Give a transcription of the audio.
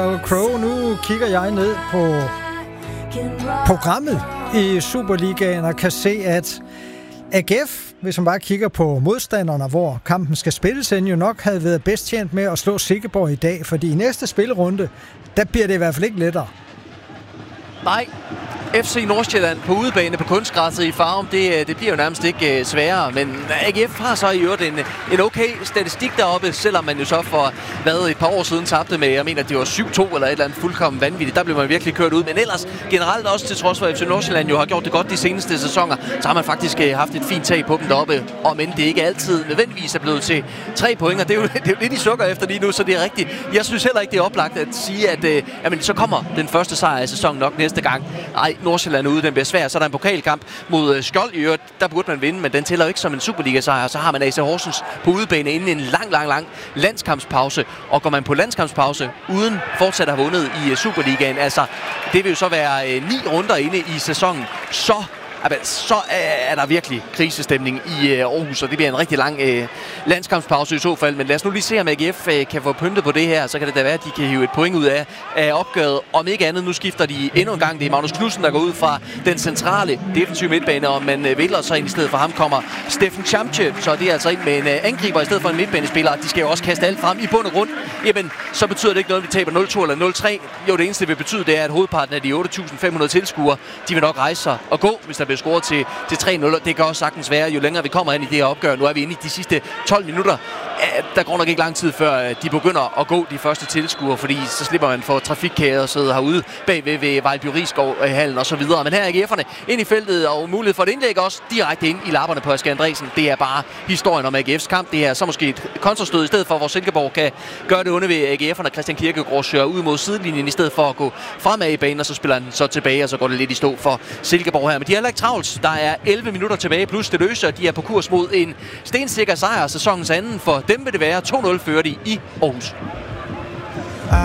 Crow, nu kigger jeg ned på programmet i Superligaen og kan se, at AGF, hvis man bare kigger på modstanderne, hvor kampen skal spilles, jo nok havde været bedst tjent med at slå Silkeborg i dag, fordi i næste spillerunde, der bliver det i hvert fald ikke lettere. Nej. FC Nordsjælland på udebane på kunstgræsset i Farum, det bliver jo nærmest ikke sværere, men AGF har så i øvrigt en okay statistik deroppe, selvom man jo så for et par år siden tabte med, jeg mener, det var 7-2 eller et eller andet fuldkommen vanvittigt. Der blev man virkelig kørt ud, men ellers generelt også til trods for, at FC Nordsjælland jo har gjort det godt de seneste sæsoner, så har man faktisk haft et fint tag på dem deroppe, og men det ikke altid nødvendigvis er blevet til 3 point, og det er jo lidt i sukker efter lige nu, så det er rigtigt. Jeg synes heller ikke, det er oplagt at sige, at så kommer den første sejr i sæsonen nok næste gang. Nej, Nordsjælland ude, den bliver svær. Så er der en pokalkamp mod Skjold i øvrigt. Der burde man vinde, men den tæller jo ikke som en Superliga-sejr. Så har man AC Horsens på udebane inden en lang landskampspause. Og går man på landskampspause uden fortsat at have vundet i Superligaen, altså det vil jo så være 9 runder inde i sæsonen, så er der virkelig krisestemning i Aarhus, og det bliver en rigtig lang landskampspause i så fald. Men lad os nu lige se, om AGF kan få pyntet på det her, så kan det da være, at de kan hive et point ud af opgøret. Om ikke andet, nu skifter de endnu en gang. Det er Magnus Knudsen, der går ud fra den centrale defensive midtbane, og man vælger så ind i stedet for ham kommer Steffen Chamche, så det er altså ind med en angriber i stedet for en midtbanespiller. De skal jo også kaste alt frem i bund og grund. Jamen, så betyder det ikke noget, at vi taber 0-2 eller 0-3. Jo, det eneste, det vil betyde, det er, at hovedparten af de 8.500 tilskuere, de vil nok rejse sig og gå, hvis der bliver scoret til 3-0. Det kan også sagtens være, jo længere vi kommer ind i det her opgør. Nu er vi inde i de sidste 12 minutter. Der går nok ikke lang tid, før de begynder at gå, de første tilskuere, fordi så slipper man for trafikkaoset herude bagved ved Vejlby Rigskov-hallen og så videre. Men her er AGF'erne ind i feltet og mulighed for et indlæg også direkte ind i lapperne på Asger Andresen. Det er bare historien om AGF's kamp. Det er så måske et kontrastød i stedet for, hvor Silkeborg kan gøre det under ved AGF'erne. Christian Kierkegaard søger ud mod sidelinjen i stedet for at gå fremad i banen, og så spiller han så tilbage, og så går det lidt i stå for Silkeborg her. Men de er heller ikke travlt. Der er 11 minutter tilbage, plus det løse, og de er på kurs mod en stensikker sejr. Sæsonens anden for dem vil det være 2-0 fører de i Aarhus.